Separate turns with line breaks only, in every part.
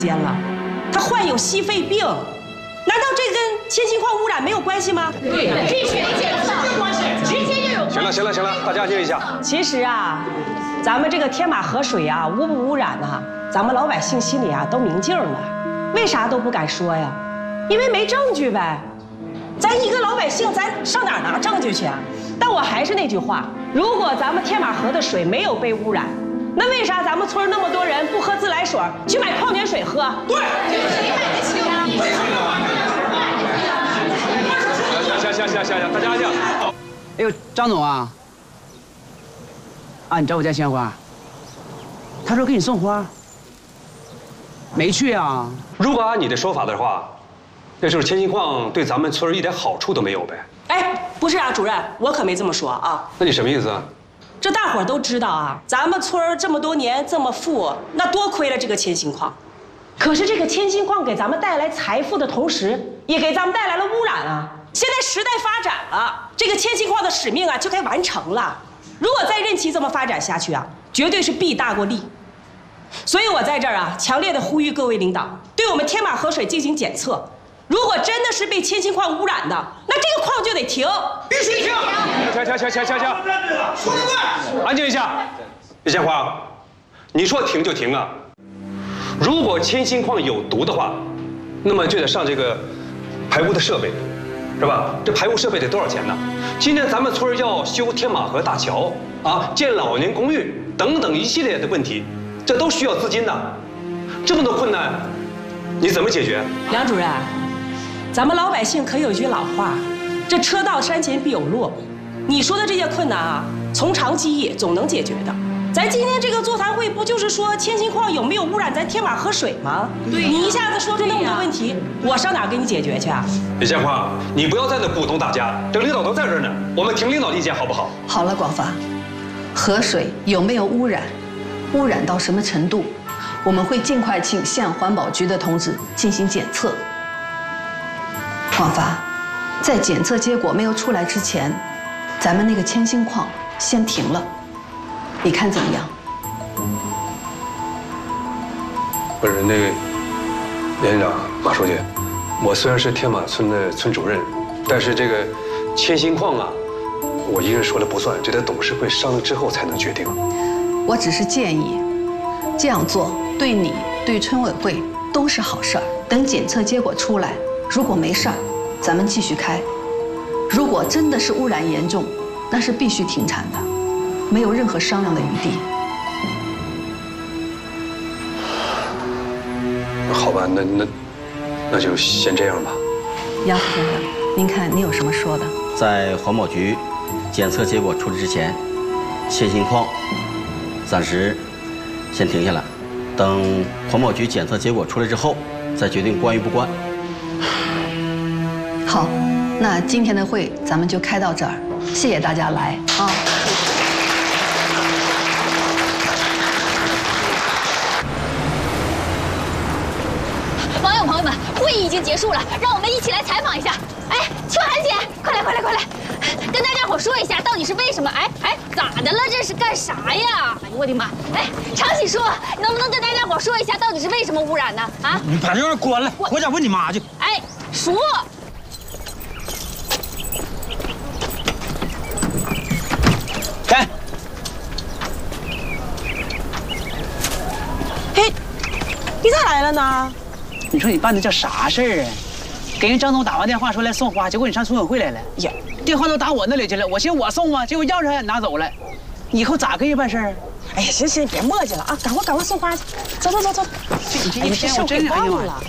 间了，他患有矽肺病，难道这跟铅锌矿污染没有关系吗？
对的，这水检测关系直接就有。
行了，大家安静一下。
其实啊，咱们这个天马河水啊，污不污染呐，咱们老百姓心里啊都明镜的，为啥都不敢说呀？因为没证据呗。咱一个老百姓，咱上哪儿拿证据去啊？但我还是那句话，如果咱们天马河的水没有被污染，那为啥咱们村那么多人不喝自来水，去买矿泉水喝？
对，
谁买得起啊？
行，大家安静。
哎呦，张总啊，你找我家鲜花，他说给你送花，没去啊？
如果按你的说法的话，那就是铅锌矿对咱们村一点好处都没有呗。
哎，不是啊，主任，我可没这么说啊。
那你什么意思啊？
这大伙儿都知道啊，咱们村这么多年这么富，那多亏了这个铅锌矿。可是这个铅锌矿给咱们带来财富的同时，也给咱们带来了污染啊。现在时代发展了，这个铅锌矿的使命啊就该完成了。如果再任其这么发展下去啊，绝对是弊大过利。所以我在这儿啊，强烈的呼吁各位领导，对我们天马河水进行检测。如果真的是被铅锌矿污染的，那这个矿就得停，
必须停！停！说得对，安静一下。李鲜花，你说停就停啊！如果铅锌矿有毒的话，那么就得上这个排污的设备，是吧？这排污设备得多少钱呢？今天咱们村要修天马河大桥啊，建老年公寓等等一系列的问题，这都需要资金的。这么多困难，你怎么解决？
梁主任，咱们老百姓可有句老话，这车到山前必有路。你说的这些困难啊，从长计议，总能解决的。咱今天这个座谈会不就是说铅锌矿有没有污染咱天马河水吗？对，你一下子说出那么多问题，我上哪儿给你解决去啊？
李鲜花，你不要在那鼓动大家，这领导都在这儿呢，我们听领导的意见好不好？
好了，广发，河水有没有污染，污染到什么程度，我们会尽快请县环保局的同志进行检测。广发，在检测结果没有出来之前，咱们那个铅锌矿先停了，你看怎么样？
不是那个连长马书记，我虽然是天马村的村主任，但是这个铅锌矿啊，我一人说了不算，这得董事会商量之后才能决定。
我只是建议，这样做对你、对村委会都是好事儿。等检测结果出来，如果没事儿，咱们继续开；如果真的是污染严重，那是必须停产的，没有任何商量的余地。
好吧，那就先这样吧。
杨副先生，您看您有什么说的？
在环保局检测结果出来之前，铅锌矿暂时先停下来，等环保局检测结果出来之后，再决定关与不关。
好，那今天的会咱们就开到这儿，谢谢大家来啊。
网友朋友们，会议已经结束了，让我们一起来采访一下。哎，秋涵姐，快来，跟大家伙说一下，到底是为什么？哎，咋的了？这是干啥呀？哎呦我的妈！哎，常喜叔，能不能跟大家伙说一下，到底是为什么污染呢？啊，
你把这玩意关了，回家问你妈去。
哎，叔。
来，
嘿，你咋来了呢？
你说你办的叫啥事儿啊？给人张总打完电话说来送花，结果你上村委会来了。呀，电话都打我那里去了，我寻思我送啊，结果钥匙还拿走了。以后咋跟人办事儿？
哎呀，行，别磨叽了啊，赶快送花去，走。
这一天我真忘了。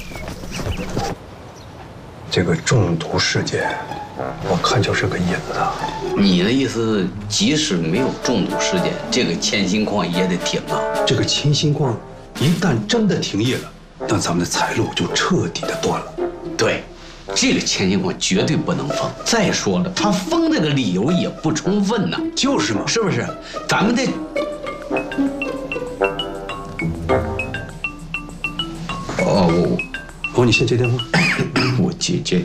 这个中毒事件，我看就是个引子。
你的意思，即使没有中毒事件，这个铅锌矿也得停啊？
这个铅锌矿一旦真的停业了，那咱们的财路就彻底的断了。
对，这个铅锌矿绝对不能封。再说了，他封这个理由也不充分呐。
就是嘛，
是不是？咱们得。
你先接电话。
我接。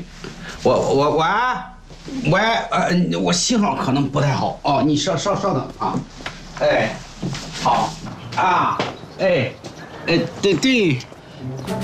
喂，我信号可能不太好哦，你稍等啊。哎，好啊，对。